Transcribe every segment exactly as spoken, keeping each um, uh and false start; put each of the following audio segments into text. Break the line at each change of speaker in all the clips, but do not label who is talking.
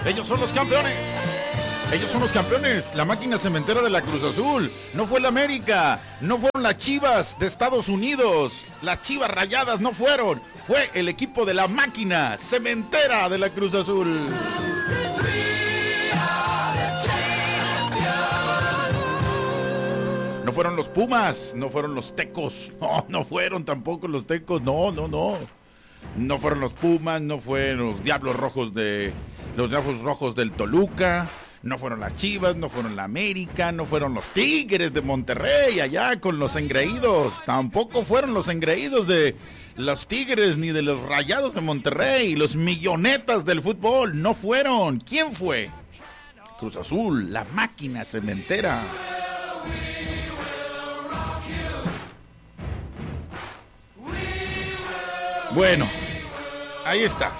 Ellos son los campeones. Ellos son los campeones. La máquina cementera de la Cruz Azul. No fue la América. No fueron las Chivas de Estados Unidos. Las Chivas Rayadas no fueron. Fue el equipo de la máquina cementera de la Cruz Azul. No fueron los Pumas. No fueron los Tecos. No, no fueron tampoco los Tecos. No, no, no. No fueron los Pumas. No fueron los Diablos Rojos de... Los Diablos Rojos del Toluca. No fueron las Chivas, no fueron la América, no fueron los Tigres de Monterrey allá con los engreídos. Tampoco fueron los engreídos de los Tigres ni de los Rayados de Monterrey. Los millonetas del fútbol no fueron. ¿Quién fue? Cruz Azul, la máquina cementera. Bueno, ahí está.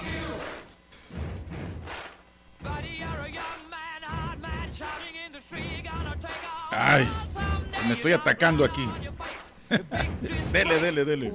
Ay, me estoy atacando aquí. Dele, dele, dele.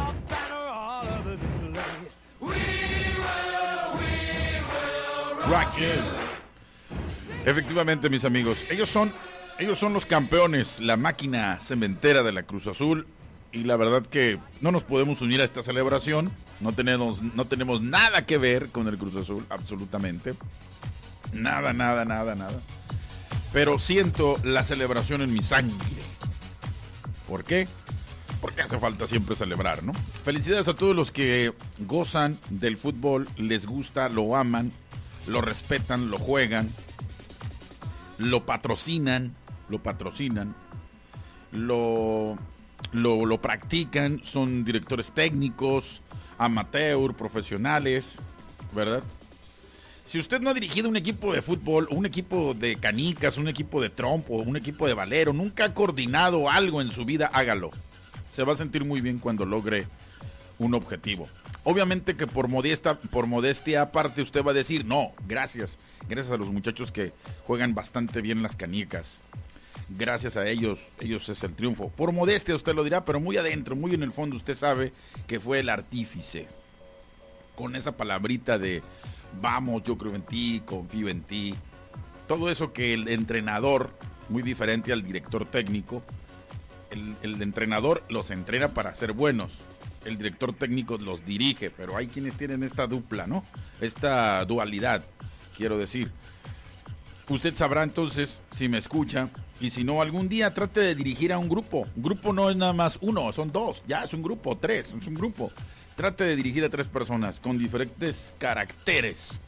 Efectivamente, mis amigos, ellos son, ellos son los campeones, la máquina cementera de la Cruz Azul. Y la verdad que no nos podemos unir a esta celebración. No tenemos, no tenemos nada que ver con el Cruz Azul, absolutamente. Nada, nada, nada, nada. Pero siento la celebración en mi sangre. ¿Por qué? Porque hace falta siempre celebrar, ¿no? Felicidades a todos los que gozan del fútbol, les gusta, lo aman, lo respetan, lo juegan, lo patrocinan, lo patrocinan, lo, lo, lo practican, son directores técnicos, amateur, profesionales, ¿verdad? Si usted no ha dirigido un equipo de fútbol, un equipo de canicas, un equipo de trompo, un equipo de valero, nunca ha coordinado algo en su vida, hágalo. Se va a sentir muy bien cuando logre un objetivo. Obviamente que por modestia, por modestia aparte usted va a decir, no, gracias. Gracias a los muchachos que juegan bastante bien las canicas. Gracias a ellos, ellos es el triunfo. Por modestia usted lo dirá, pero muy adentro, muy en el fondo usted sabe que fue el artífice. Con esa palabrita de... Vamos, yo creo en ti, confío en ti. Todo eso que el entrenador, muy diferente al director técnico, el, el entrenador los entrena para ser buenos. El director técnico los dirige, pero hay quienes tienen esta dupla, ¿no? Esta dualidad, quiero decir. Usted sabrá entonces, si me escucha, y si no, algún día trate de dirigir a un grupo. Un grupo no es nada más uno, son dos, ya es un grupo, tres, es un grupo. Trate de dirigir a tres personas con diferentes caracteres.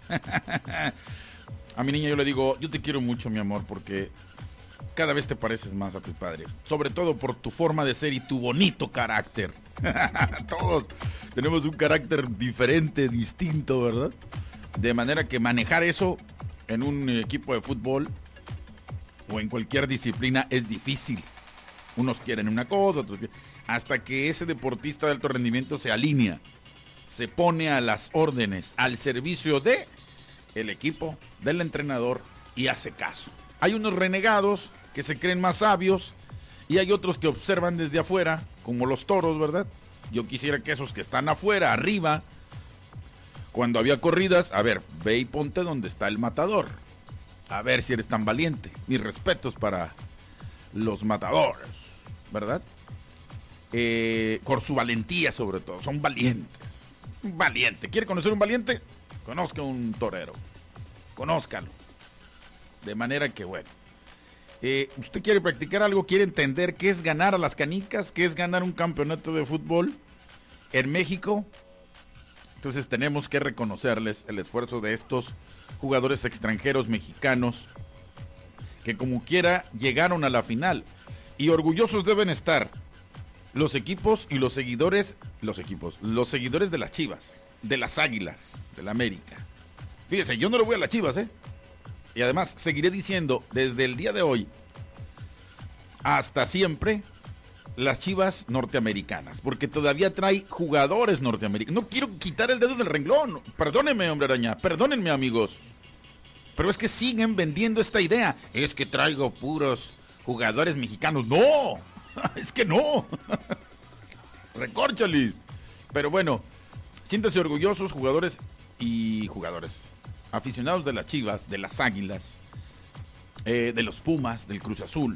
A mi niña yo le digo, yo te quiero mucho, mi amor, porque cada vez te pareces más a tus padres. Sobre todo por tu forma de ser y tu bonito carácter. Todos tenemos un carácter diferente, distinto, ¿verdad? De manera que manejar eso en un equipo de fútbol o en cualquier disciplina es difícil. Unos quieren una cosa, otros quieren... Hasta que ese deportista de alto rendimiento se alinea, se pone a las órdenes, al servicio de el equipo, del entrenador y hace caso. Hay unos renegados que se creen más sabios y hay otros que observan desde afuera, como los toros, ¿verdad? Yo quisiera que esos que están afuera, arriba, cuando había corridas, a ver, ve y ponte donde está el matador. A ver si eres tan valiente. Mis respetos para los matadores, ¿verdad? Eh, por su valentía sobre todo, son valientes. Un valiente, ¿quiere conocer un valiente? Conozca un torero, conózcalo. De manera que bueno, eh, usted quiere practicar algo, quiere entender qué es ganar a las canicas, qué es ganar un campeonato de fútbol en México. Entonces tenemos que reconocerles el esfuerzo de estos jugadores extranjeros mexicanos que como quiera llegaron a la final y orgullosos deben estar los equipos y los seguidores, los equipos, los seguidores de las Chivas, de las Águilas, de la América. Fíjese, yo no le voy a las Chivas, ¿eh? Y además seguiré diciendo desde el día de hoy hasta siempre las Chivas norteamericanas, porque todavía trae jugadores norteamericanos. No quiero quitar el dedo del renglón, perdónenme, hombre araña, perdónenme, amigos, pero es que siguen vendiendo esta idea, es que traigo puros jugadores mexicanos. No, es que no. Recórcholis. Pero bueno, siéntanse orgullosos, jugadores y jugadores. aficionados de las Chivas, de las Águilas, eh, de los Pumas, del Cruz Azul,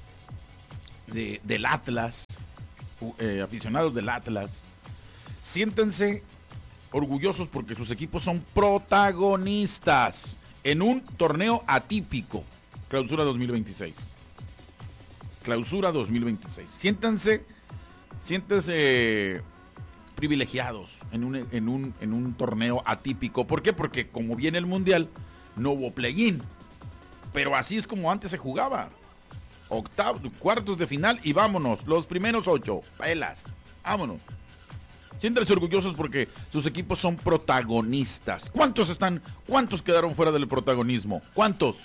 de, del Atlas, eh, aficionados del Atlas, siéntense orgullosos porque sus equipos son protagonistas en un torneo atípico, Clausura dos mil veintiséis. Clausura dos mil veintiséis. Siéntanse, siéntense privilegiados en un, en un, en un torneo atípico. ¿Por qué? Porque como viene el Mundial, no hubo play-in. Pero así es como antes se jugaba. Octavos, cuartos de final y vámonos. Los primeros ocho, pelas. Vámonos. Siéntanse orgullosos porque sus equipos son protagonistas. ¿Cuántos están? ¿Cuántos quedaron fuera del protagonismo? ¿Cuántos?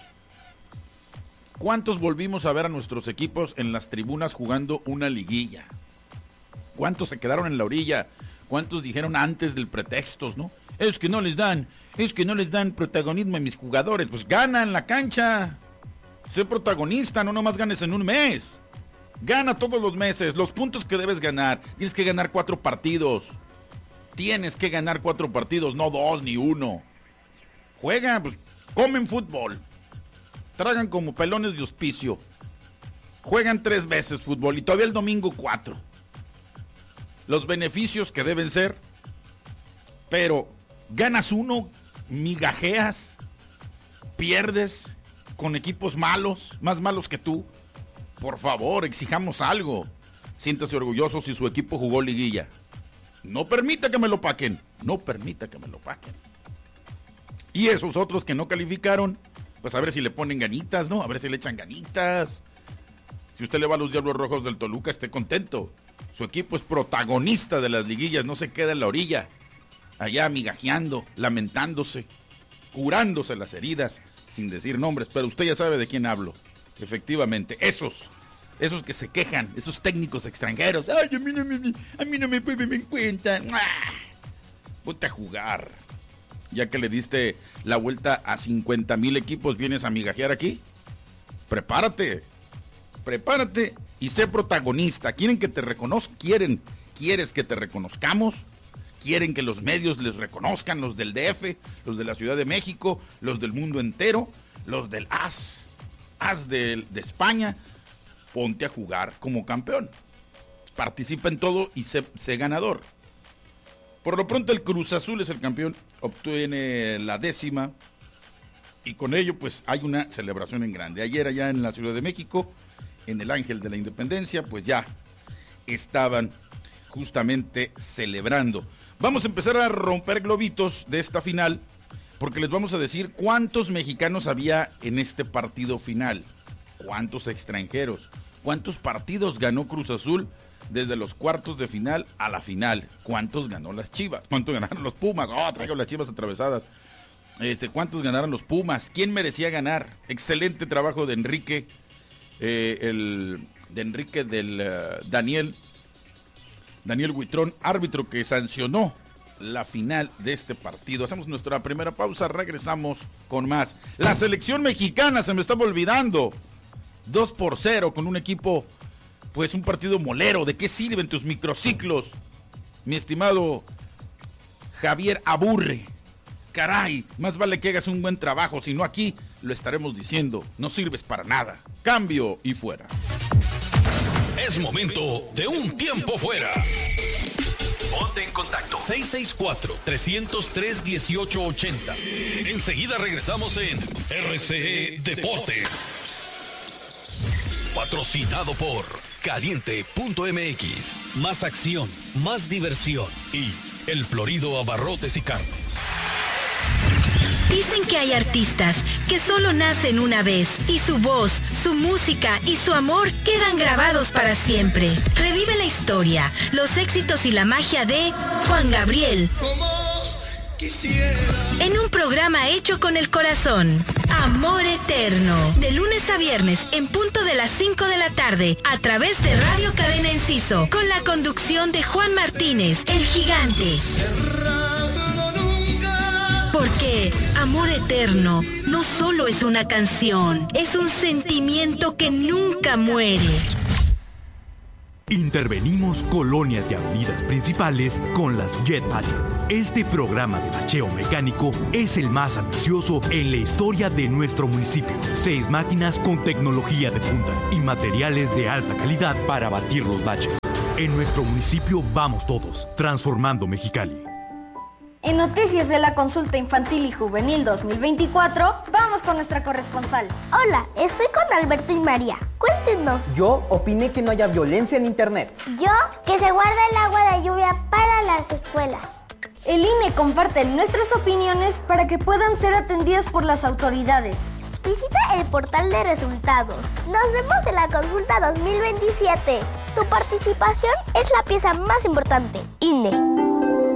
¿Cuántos volvimos a ver a nuestros equipos en las tribunas jugando una liguilla? ¿Cuántos se quedaron en la orilla? ¿Cuántos dijeron antes del pretextos, no? Es que no les dan, es que no les dan protagonismo a mis jugadores. Pues gana en la cancha. Sé protagonista, no nomás ganes en un mes. Gana todos los meses, los puntos que debes ganar. Tienes que ganar cuatro partidos. Tienes que ganar cuatro partidos, no dos ni uno. Juegan, pues, comen fútbol. Tragan como pelones de hospicio. Juegan tres veces fútbol y todavía el domingo cuatro. Los beneficios que deben ser. Pero ganas uno, migajeas, pierdes con equipos malos, más malos que tú. Por favor, exijamos algo. Siéntase orgulloso si su equipo jugó liguilla. No permita que me lo paquen. No permita que me lo paquen. Y esos otros que no calificaron, pues a ver si le ponen ganitas, ¿no? A ver si le echan ganitas. Si usted le va a los Diablos Rojos del Toluca, esté contento. Su equipo es protagonista de las liguillas, no se queda en la orilla. Allá migajeando, lamentándose, curándose las heridas, sin decir nombres, pero usted ya sabe de quién hablo. Efectivamente, esos, esos que se quejan, esos técnicos extranjeros. Ay, a mí no me, a mí no me pueden en cuenta. ¡Ah! Ponte a jugar. Ya que le diste la vuelta a cincuenta mil equipos, ¿vienes a migajear aquí? Prepárate, prepárate y sé protagonista. ¿Quieren que te reconozcan? ¿Quieren? ¿Quieres que te reconozcamos? ¿Quieren que los medios les reconozcan? Los del D F, los de la Ciudad de México, los del mundo entero, los del A S, A S de, de España. Ponte a jugar como campeón. Participa en todo y sé, sé ganador. Por lo pronto el Cruz Azul es el campeón, obtiene la décima y con ello pues hay una celebración en grande. Ayer allá en la Ciudad de México, en el Ángel de la Independencia, pues ya estaban justamente celebrando. Vamos a empezar a romper globitos de esta final porque les vamos a decir cuántos mexicanos había en este partido final, cuántos extranjeros, cuántos partidos ganó Cruz Azul desde los cuartos de final a la final. ¿Cuántos ganó las Chivas? ¿Cuántos ganaron los Pumas? Oh, traigo las Chivas atravesadas. Este, ¿cuántos ganaron los Pumas? ¿Quién merecía ganar? Excelente trabajo de Enrique, eh, el de Enrique del uh, Daniel, Daniel Huitrón, árbitro que sancionó la final de este partido. Hacemos nuestra primera pausa, regresamos con más. La selección mexicana, se me estaba olvidando. dos por cero con un equipo, pues un partido molero. ¿De qué sirven tus microciclos, mi estimado Javier Aburre? Caray, más vale que hagas un buen trabajo, si no aquí lo estaremos diciendo, no sirves para nada. Cambio y fuera.
Es momento de un tiempo fuera. Ponte en contacto. seis seis cuatro, tres cero tres, uno ocho ocho cero. Enseguida regresamos en R C E Deportes. Patrocinado por Caliente punto M X. Más acción, más diversión y El Florido Abarrotes y Carnes.
Dicen que hay artistas que solo nacen una vez y su voz, su música y su amor quedan grabados para siempre. Revive la historia, los éxitos y la magia de Juan Gabriel. Como quisiera. En un programa hecho con el corazón. Amor Eterno. De lunes a viernes en punto de las cinco de la tarde a través de Radio Cadena Enciso. Con la conducción de Juan Martínez, el gigante. Porque Amor Eterno no solo es una canción, es un sentimiento que nunca muere.
Intervenimos colonias y avenidas principales con las Jet Patcher. Este programa de bacheo mecánico es el más ambicioso en la historia de nuestro municipio. Seis máquinas con tecnología de punta y materiales de alta calidad para batir los baches. En nuestro municipio vamos todos, transformando Mexicali.
En Noticias de la Consulta Infantil y Juvenil dos mil veinticuatro, vamos con nuestra corresponsal.
Hola, estoy con Alberto y María. Cuéntenos.
Yo opiné que no haya violencia en internet.
Yo, que se guarda el agua de lluvia para las escuelas.
El I N E comparte nuestras opiniones para que puedan ser atendidas por las autoridades.
Visita el portal de resultados. Nos vemos en la Consulta dos mil veintisiete. Tu participación es la pieza más importante. I N E.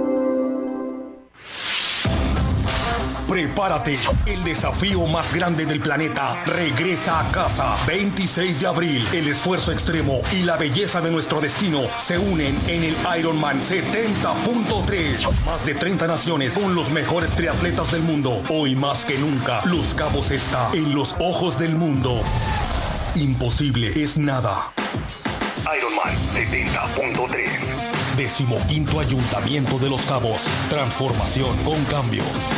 Prepárate, el desafío más grande del planeta regresa a casa. veintiséis de abril, el esfuerzo extremo y la belleza de nuestro destino se unen en el Ironman setenta punto tres. Más de treinta naciones con los mejores triatletas del mundo. Hoy más que nunca, Los Cabos está en los ojos del mundo. Imposible es nada. Ironman setenta punto tres. Decimoquinto Ayuntamiento de Los Cabos. Transformación con cambio.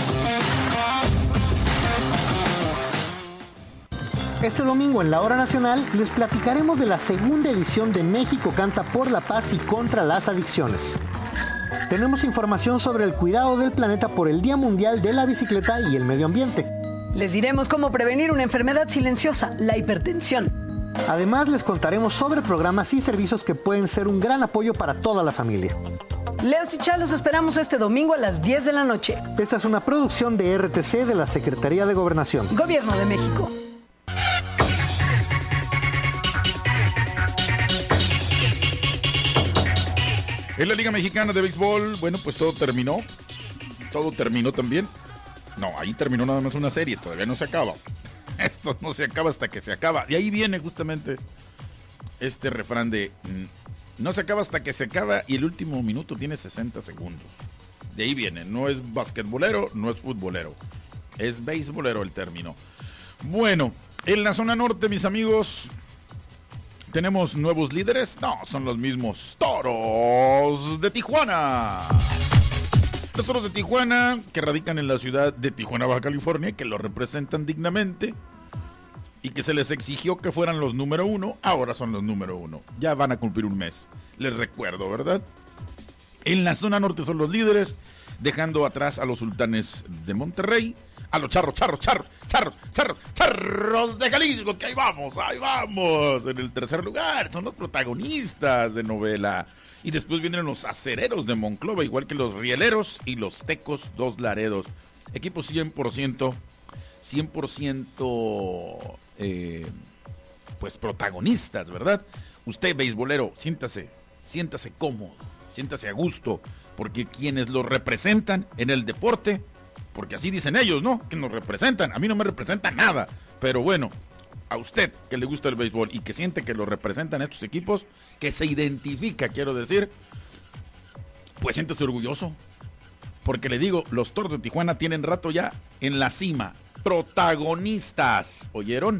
Este domingo en la Hora Nacional les platicaremos de la segunda edición de México Canta por la Paz y contra las Adicciones. Tenemos información sobre el cuidado del planeta por el Día Mundial de la Bicicleta y el Medio Ambiente.
Les diremos cómo prevenir una enfermedad silenciosa, la hipertensión.
Además les contaremos sobre programas y servicios que pueden ser un gran apoyo para toda la familia.
Leos y Chá los esperamos este domingo a las diez de la noche.
Esta es una producción de R T C de la Secretaría de Gobernación.
Gobierno de México.
En la Liga Mexicana de Béisbol, bueno, pues todo terminó. Todo terminó también. No, ahí terminó nada más una serie, todavía no se acaba. Esto no se acaba hasta que se acaba. De ahí viene justamente este refrán de no se acaba hasta que se acaba y el último minuto tiene sesenta segundos. De ahí viene, no es basquetbolero, no es futbolero. Es beisbolero el término. Bueno, en la zona norte, mis amigos, ¿tenemos nuevos líderes? No, son los mismos Toros de Tijuana. Los Toros de Tijuana, que radican en la ciudad de Tijuana, Baja California, que lo representan dignamente y que se les exigió que fueran los número uno, ahora son los número uno. Ya van a cumplir un mes, les recuerdo, ¿verdad? En la zona norte son los líderes, dejando atrás a los Sultanes de Monterrey, a los charros, charros, charros, charros, charros, charros de Jalisco, que ahí vamos, ahí vamos, en el tercer lugar, son los protagonistas de novela. Y después vienen los acereros de Monclova, igual que los rieleros y los tecos dos Laredos. Equipos cien por ciento, cien por ciento, eh, pues protagonistas, ¿verdad? Usted, beisbolero, siéntase, siéntase cómodo, siéntase a gusto, porque quienes lo representan en el deporte, porque así dicen ellos, ¿no? Que nos representan, a mí no me representa nada, pero bueno, a usted que le gusta el béisbol y que siente que lo representan estos equipos, que se identifica, quiero decir, pues siéntese orgulloso, porque le digo, los Toros de Tijuana tienen rato ya en la cima, protagonistas, ¿oyeron?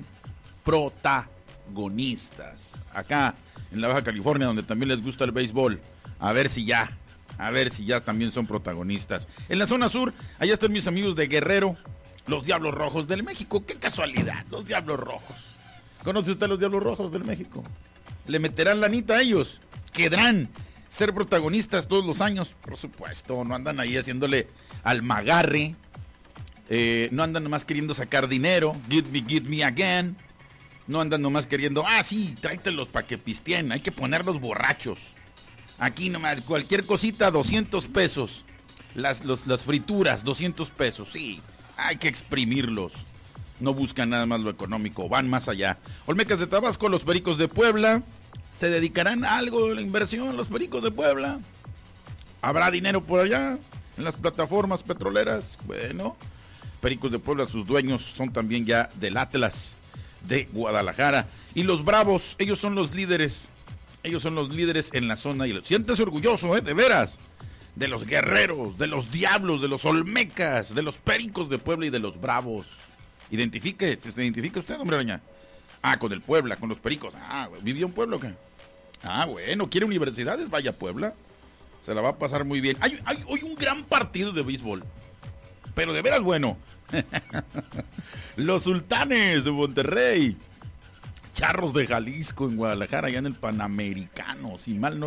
Protagonistas, acá en la Baja California, donde también les gusta el béisbol, a ver si ya, a ver si ya también son protagonistas. En la zona sur, allá están mis amigos de Guerrero, los Diablos Rojos del México. ¡Qué casualidad! Los Diablos Rojos. ¿Conoce usted a los Diablos Rojos del México? ¿Le meterán lanita a ellos? ¿Querrán ser protagonistas todos los años? Por supuesto, no andan ahí haciéndole al magarre. Eh, no andan nomás queriendo sacar dinero. Give me, give me again. No andan nomás queriendo, ah, sí, tráetelos para que pisteen. Hay que ponerlos borrachos. Aquí nomás, cualquier cosita, doscientos pesos. Las, los, las frituras, doscientos pesos, sí. Hay que exprimirlos. No buscan nada más lo económico, van más allá. Olmecas de Tabasco, los Pericos de Puebla. ¿Se dedicarán a algo de la inversión los Pericos de Puebla? ¿Habrá dinero por allá en las plataformas petroleras? Bueno, Pericos de Puebla, sus dueños son también ya del Atlas de Guadalajara. Y los Bravos, ellos son los líderes. Ellos son los líderes en la zona. Y siéntese orgulloso, ¿eh? De veras. De los Guerreros, de los Diablos, de los Olmecas, de los Pericos de Puebla y de los Bravos. Identifique, ¿se identifica usted, hombre araña? Ah, con el Puebla, con los Pericos. Ah, ¿vivió en Puebla o qué? Ah, bueno, quiere universidades, vaya Puebla. Se la va a pasar muy bien. Hay, hay hoy un gran partido de béisbol. Pero de veras bueno. Los Sultanes de Monterrey. Charros de Jalisco en Guadalajara, allá en el Panamericano. Si mal no